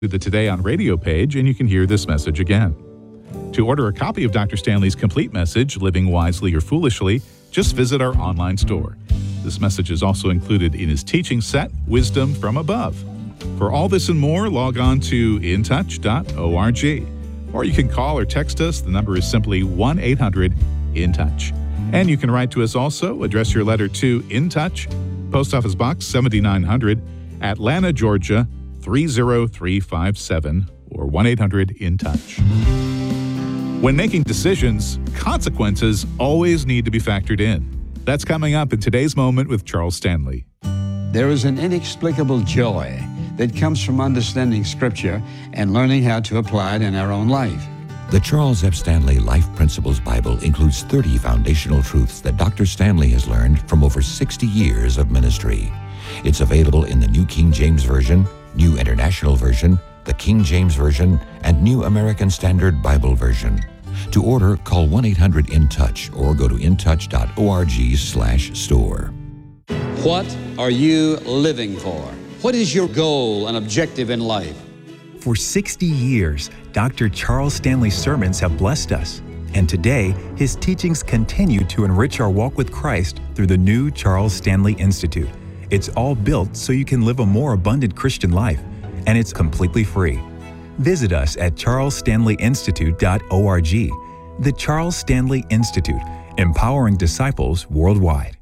to the Today on Radio page, and you can hear this message again. To order a copy of Dr. Stanley's complete message, Living Wisely or Foolishly, just visit our online store. This message is also included in his teaching set, Wisdom from Above. For all this and more, log on to intouch.org. Or you can call or text us. The number is simply 1-800-IN-TOUCH. And you can write to us also. Address your letter to In Touch, Post Office Box 7900, Atlanta, Georgia 30357, or 1-800-IN-TOUCH. When making decisions, consequences always need to be factored in. That's coming up in Today's Moment with Charles Stanley. There is an inexplicable joy that comes from understanding Scripture and learning how to apply it in our own life. The Charles F. Stanley Life Principles Bible includes 30 foundational truths that Dr. Stanley has learned from over 60 years of ministry. It's available in the New King James Version, New International Version, the King James Version, and New American Standard Bible Version. To order, call 1-800-IN-TOUCH or go to intouch.org/store. What are you living for? What is your goal and objective in life? For 60 years, Dr. Charles Stanley's sermons have blessed us. And today, his teachings continue to enrich our walk with Christ through the new Charles Stanley Institute. It's all built so you can live a more abundant Christian life, and it's completely free. Visit us at charlesstanleyinstitute.org. The Charles Stanley Institute, empowering disciples worldwide.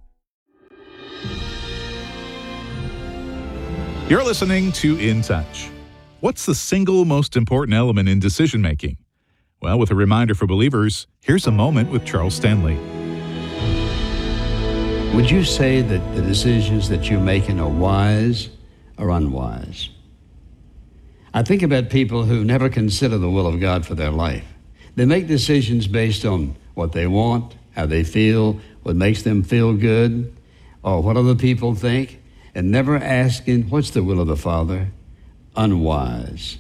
You're listening to In Touch. What's the single most important element in decision-making? Well, with a reminder for believers, here's a moment with Charles Stanley. Would you say that the decisions that you're making are wise or unwise? I think about people who never consider the will of God for their life. They make decisions based on what they want, how they feel, what makes them feel good, or what other people think, and never asking, what's the will of the Father? Unwise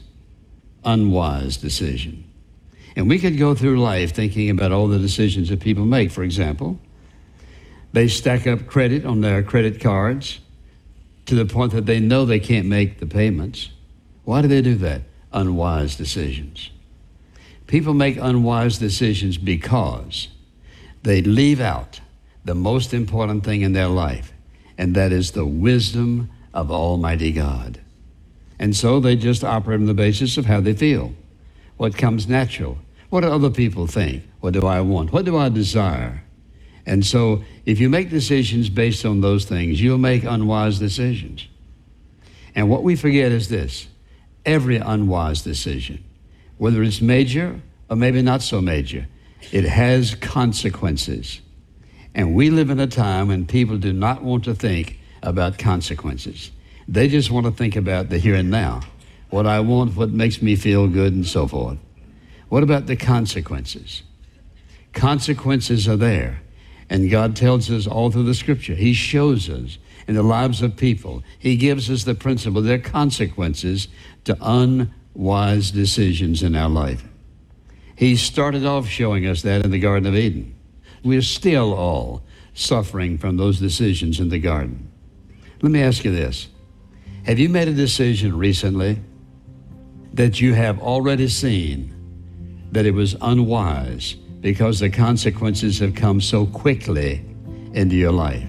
decision. And we could go through life thinking about all the decisions that people make. For example, they stack up credit on their credit cards to the point that they know they can't make the payments. Why do they do that? Unwise decisions. People make unwise decisions because they leave out the most important thing in their life, and that is the wisdom of Almighty God. And so they just operate on the basis of how they feel, what comes natural. What do other people think? What do I want? What do I desire? And so if you make decisions based on those things, you'll make unwise decisions. And what we forget is this: every unwise decision, whether it's major or maybe not so major, it has consequences. And we live in a time when people do not want to think about consequences. They just want to think about the here and now, what I want, what makes me feel good, and so forth. What about the consequences? Consequences are there. And God tells us all through the Scripture. He shows us in the lives of people. He gives us the principle. There are consequences to unwise decisions in our life. He started off showing us that in the Garden of Eden. We're still all suffering from those decisions in the garden. Let me ask you this. Have you made a decision recently that you have already seen that it was unwise because the consequences have come so quickly into your life?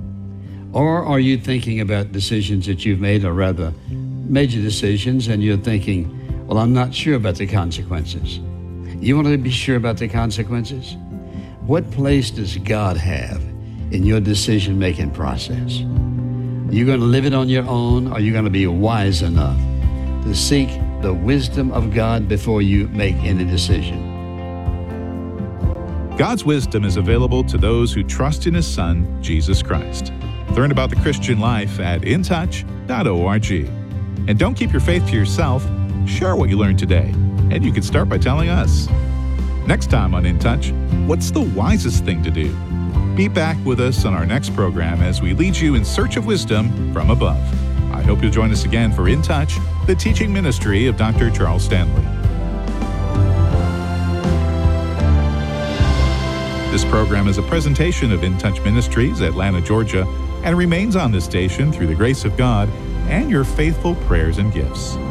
Or are you thinking about decisions that you've made, or rather major decisions, and you're thinking, well, I'm not sure about the consequences? You want to be sure about the consequences? What place does God have in your decision-making process? Are you going to live it on your own, or are you going to be wise enough to seek the wisdom of God before you make any decision? God's wisdom is available to those who trust in His Son, Jesus Christ. Learn about the Christian life at intouch.org. And don't keep your faith to yourself. Share what you learned today, and you can start by telling us. Next time on In Touch, what's the wisest thing to do? Be back with us on our next program as we lead you in search of wisdom from above. I hope you'll join us again for In Touch, the teaching ministry of Dr. Charles Stanley. This program is a presentation of In Touch Ministries, Atlanta, Georgia, and remains on this station through the grace of God and your faithful prayers and gifts.